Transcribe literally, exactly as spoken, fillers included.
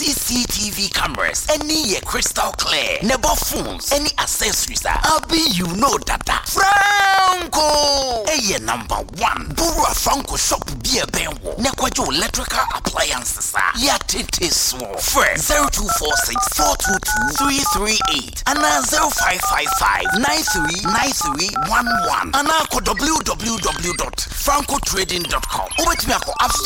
C C T V cameras, any ye crystal clear, never phones, any accessories. Abi, you know that. Franco! Eye number one. Burua Franco shop be a benwo. Nekwajo electrical appliances. Yatete so. First zero two four six four two two three three eight. Ana zero five five five nine three nine three one one. Ana ko w w w dot franco trading dot com. Ubetimi ako